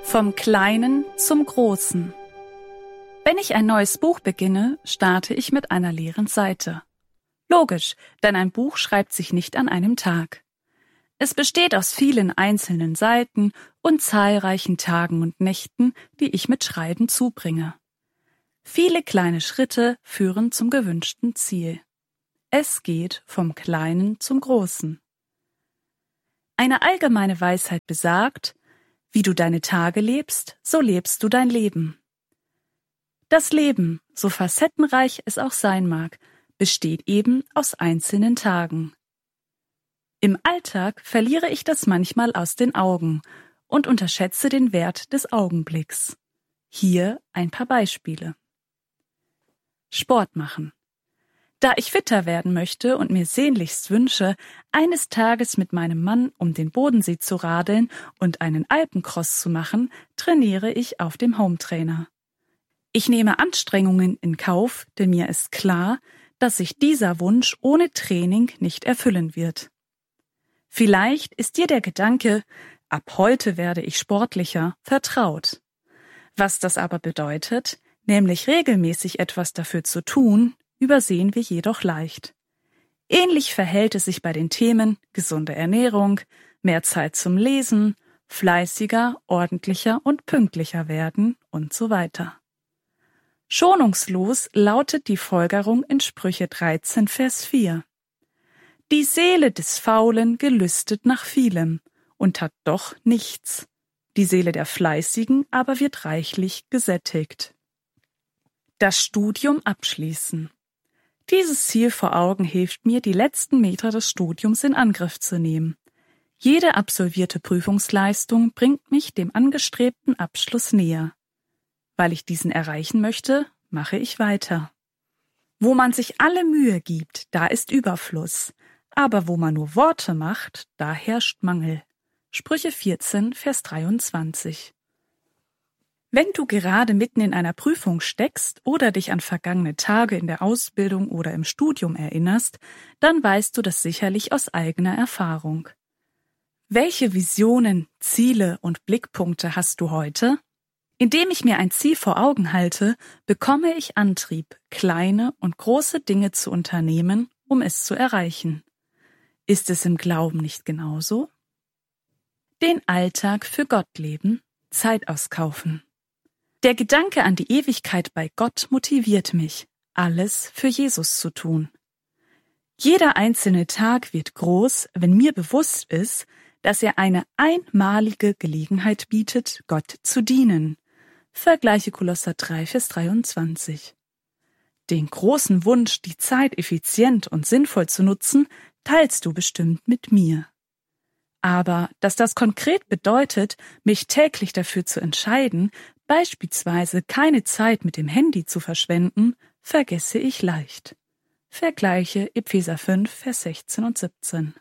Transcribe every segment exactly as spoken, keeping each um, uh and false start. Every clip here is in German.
Vom Kleinen zum Großen. Wenn ich ein neues Buch beginne, starte ich mit einer leeren Seite. Logisch, denn ein Buch schreibt sich nicht an einem Tag. Es besteht aus vielen einzelnen Seiten und zahlreichen Tagen und Nächten, die ich mit Schreiben zubringe. Viele kleine Schritte führen zum gewünschten Ziel. Es geht vom Kleinen zum Großen. Eine allgemeine Weisheit besagt: Wie du deine Tage lebst, so lebst du dein Leben. Das Leben, so facettenreich es auch sein mag, besteht eben aus einzelnen Tagen. Im Alltag verliere ich das manchmal aus den Augen und unterschätze den Wert des Augenblicks. Hier ein paar Beispiele. Sport machen. Da ich fitter werden möchte und mir sehnlichst wünsche, eines Tages mit meinem Mann um den Bodensee zu radeln und einen Alpencross zu machen, trainiere ich auf dem Hometrainer. Ich nehme Anstrengungen in Kauf, denn mir ist klar, dass sich dieser Wunsch ohne Training nicht erfüllen wird. Vielleicht ist dir der Gedanke, ab heute werde ich sportlicher, vertraut. Was das aber bedeutet, nämlich regelmäßig etwas dafür zu tun, übersehen wir jedoch leicht. Ähnlich verhält es sich bei den Themen gesunde Ernährung, mehr Zeit zum Lesen, fleißiger, ordentlicher und pünktlicher werden und so weiter. Schonungslos lautet die Folgerung in Sprüche dreizehn, Vers vier. Die Seele des Faulen gelüstet nach vielem und hat doch nichts. Die Seele der Fleißigen aber wird reichlich gesättigt. Das Studium abschließen. Dieses Ziel vor Augen hilft mir, die letzten Meter des Studiums in Angriff zu nehmen. Jede absolvierte Prüfungsleistung bringt mich dem angestrebten Abschluss näher. Weil ich diesen erreichen möchte, mache ich weiter. Wo man sich alle Mühe gibt, da ist Überfluss. Aber wo man nur Worte macht, da herrscht Mangel. Sprüche vierzehn, Vers dreiundzwanzig. Wenn du gerade mitten in einer Prüfung steckst oder dich an vergangene Tage in der Ausbildung oder im Studium erinnerst, dann weißt du das sicherlich aus eigener Erfahrung. Welche Visionen, Ziele und Blickpunkte hast du heute? Indem ich mir ein Ziel vor Augen halte, bekomme ich Antrieb, kleine und große Dinge zu unternehmen, um es zu erreichen. Ist es im Glauben nicht genauso? Den Alltag für Gott leben, Zeit auskaufen. Der Gedanke an die Ewigkeit bei Gott motiviert mich, alles für Jesus zu tun. Jeder einzelne Tag wird groß, wenn mir bewusst ist, dass er eine einmalige Gelegenheit bietet, Gott zu dienen. Vergleiche Kolosser drei, Vers dreiundzwanzig. Den großen Wunsch, die Zeit effizient und sinnvoll zu nutzen, teilst du bestimmt mit mir. Aber dass das konkret bedeutet, mich täglich dafür zu entscheiden, beispielsweise keine Zeit mit dem Handy zu verschwenden, vergesse ich leicht. Vergleiche Epheser fünf, Vers sechzehn und siebzehn.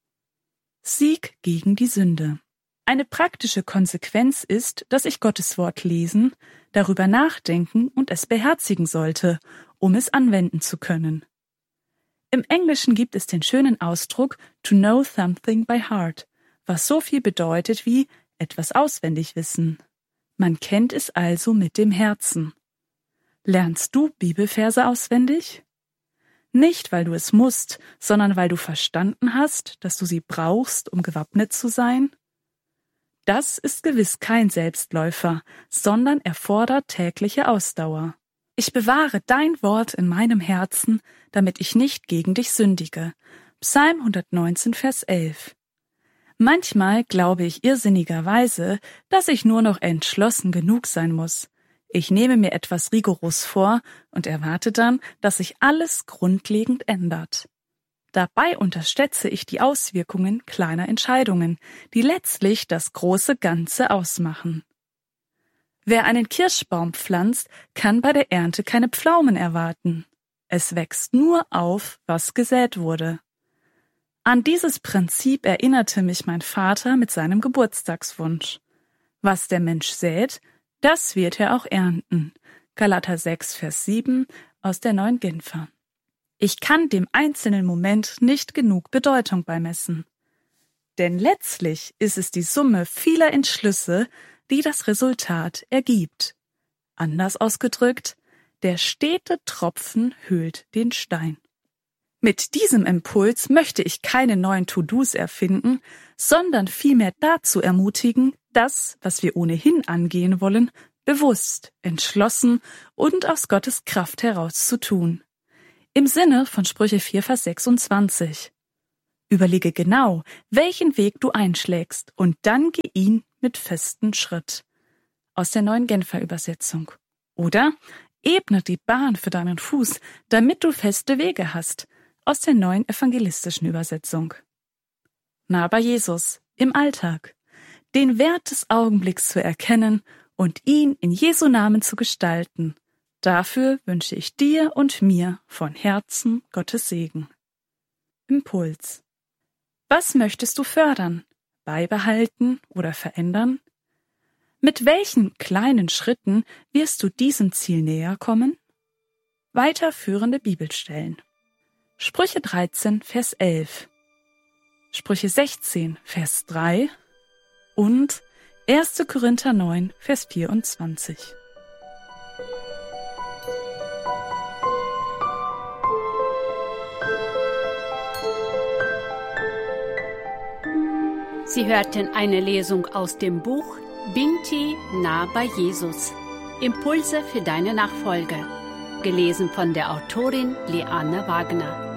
Sieg gegen die Sünde. Eine praktische Konsequenz ist, dass ich Gottes Wort lesen, darüber nachdenken und es beherzigen sollte, um es anwenden zu können. Im Englischen gibt es den schönen Ausdruck to know something by heart, was so viel bedeutet wie etwas auswendig wissen. Man kennt es also mit dem Herzen. Lernst du Bibelverse auswendig? Nicht, weil du es musst, sondern weil du verstanden hast, dass du sie brauchst, um gewappnet zu sein? Das ist gewiss kein Selbstläufer, sondern erfordert tägliche Ausdauer. Ich bewahre dein Wort in meinem Herzen, damit ich nicht gegen dich sündige. Psalm hundertneunzehn, Vers elf. Manchmal glaube ich irrsinnigerweise, dass ich nur noch entschlossen genug sein muss. Ich nehme mir etwas rigoros vor und erwarte dann, dass sich alles grundlegend ändert. Dabei unterschätze ich die Auswirkungen kleiner Entscheidungen, die letztlich das große Ganze ausmachen. Wer einen Kirschbaum pflanzt, kann bei der Ernte keine Pflaumen erwarten. Es wächst nur auf, was gesät wurde. An dieses Prinzip erinnerte mich mein Vater mit seinem Geburtstagswunsch. Was der Mensch sät, das wird er auch ernten. Galater sechs, Vers sieben aus der Neuen Genfer. Ich kann dem einzelnen Moment nicht genug Bedeutung beimessen. Denn letztlich ist es die Summe vieler Entschlüsse, die das Resultat ergibt. Anders ausgedrückt, der stete Tropfen höhlt den Stein. Mit diesem Impuls möchte ich keine neuen To-Dos erfinden, sondern vielmehr dazu ermutigen, das, was wir ohnehin angehen wollen, bewusst, entschlossen und aus Gottes Kraft heraus zu tun. Im Sinne von Sprüche vier, Vers sechsundzwanzig. Überlege genau, welchen Weg du einschlägst und dann geh ihn mit festem Schritt. Aus der Neuen Genfer Übersetzung. Oder ebne die Bahn für deinen Fuß, damit du feste Wege hast. Aus der Neuen Evangelistischen Übersetzung. Nah bei Jesus, im Alltag, den Wert des Augenblicks zu erkennen und ihn in Jesu Namen zu gestalten. Dafür wünsche ich dir und mir von Herzen Gottes Segen. Impuls. Was möchtest du fördern, beibehalten oder verändern? Mit welchen kleinen Schritten wirst du diesem Ziel näher kommen? Weiterführende Bibelstellen. Sprüche dreizehn, Vers elf, Sprüche sechzehn, Vers drei und erster Korinther neun, Vers vierundzwanzig. Sie hörten eine Lesung aus dem Buch Binti nah bei Jesus. Impulse für deine Nachfolge. Gelesen von der Autorin Liane Wagner.